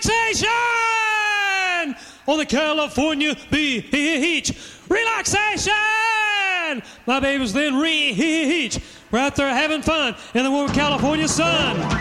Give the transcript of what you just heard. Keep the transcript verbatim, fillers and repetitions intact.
relaxation on the California beach. Relaxation! My babies then reach. We're out there having fun in the warm California sun.